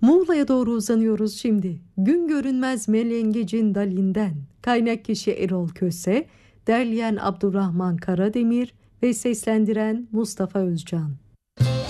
Muğla'ya doğru uzanıyoruz şimdi. Gün görünmez melengecin dalinden. Kaynak kişi Erol Köse, derleyen Abdurrahman Karademir ve seslendiren Mustafa Özcan.